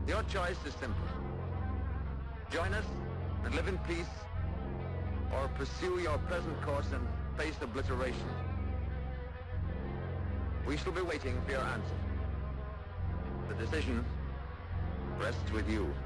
Your choice is simple. Join us and live in peace, or pursue your present course and face obliteration. We shall be waiting for your answer. The decision rests with you.